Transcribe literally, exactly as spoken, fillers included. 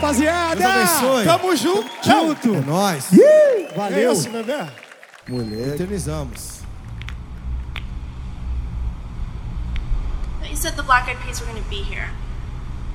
rapaziada. Deus abençoe. Tamo junto. Junto. É nóis. Valeu. É isso, bebê. Mulher. Eternizamos. You said the Black Eyed Peas were going to be here.